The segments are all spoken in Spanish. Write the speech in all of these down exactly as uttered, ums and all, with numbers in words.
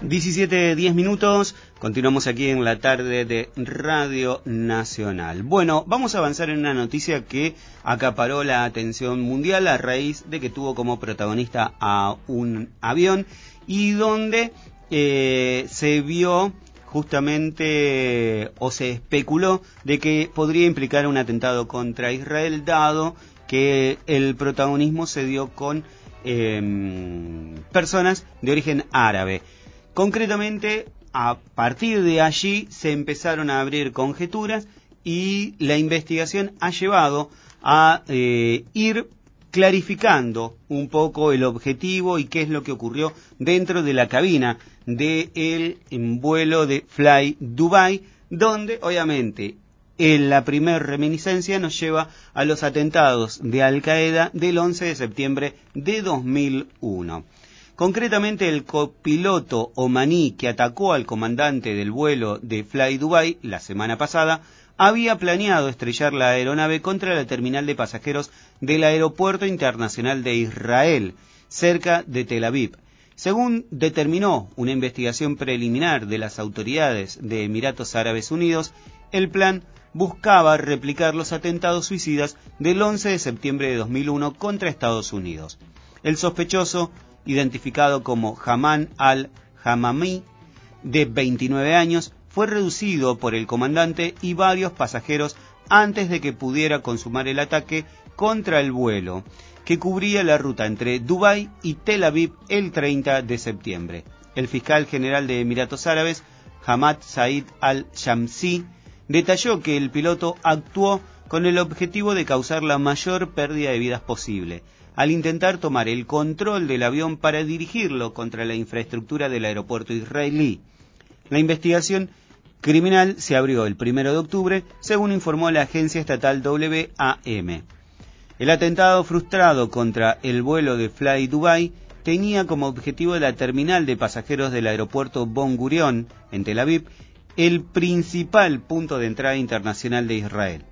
diecisiete, diez minutos, continuamos aquí en la tarde de Radio Nacional. Bueno, vamos a avanzar en una noticia que acaparó la atención mundial a raíz de que tuvo como protagonista a un avión y donde eh, se vio justamente o se especuló de que podría implicar un atentado contra Israel, dado que el protagonismo se dio con eh, personas de origen árabe. Concretamente, a partir de allí se empezaron a abrir conjeturas y la investigación ha llevado a eh, ir clarificando un poco el objetivo y qué es lo que ocurrió dentro de la cabina del vuelo de Fly Dubai, donde obviamente en la primera reminiscencia nos lleva a los atentados de Al Qaeda del once de septiembre de dos mil uno. Concretamente, el copiloto omaní que atacó al comandante del vuelo de Fly Dubai la semana pasada había planeado estrellar la aeronave contra la terminal de pasajeros del Aeropuerto Internacional de Israel, cerca de Tel Aviv. Según determinó una investigación preliminar de las autoridades de Emiratos Árabes Unidos, el plan buscaba replicar los atentados suicidas del once de septiembre de dos mil uno contra Estados Unidos. El sospechoso, identificado como Haman al-Hamami, de veintinueve años, fue reducido por el comandante y varios pasajeros antes de que pudiera consumar el ataque contra el vuelo, que cubría la ruta entre Dubái y Tel Aviv el treinta de septiembre. El fiscal general de Emiratos Árabes, Hamad Said al-Shamsi, detalló que el piloto actuó con el objetivo de causar la mayor pérdida de vidas posible, al intentar tomar el control del avión para dirigirlo contra la infraestructura del aeropuerto israelí. La investigación criminal se abrió el primero de octubre, según informó la agencia estatal W A M. El atentado frustrado contra el vuelo de Fly Dubai tenía como objetivo la terminal de pasajeros del aeropuerto Ben Gurion, en Tel Aviv, el principal punto de entrada internacional de Israel.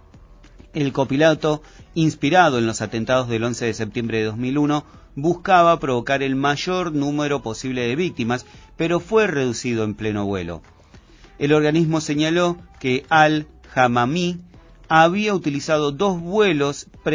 El copiloto, inspirado en los atentados del once de septiembre de dos mil uno, buscaba provocar el mayor número posible de víctimas, pero fue reducido en pleno vuelo. El organismo señaló que al-Hamami había utilizado dos vuelos pre